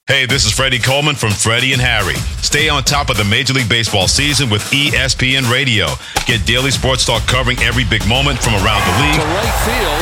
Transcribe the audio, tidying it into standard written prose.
Hey, this is Freddie Coleman from Freddie and Harry. Stay on top of the Major League Baseball season with ESPN Radio. Get daily sports talk covering every big moment from around the league. To right field.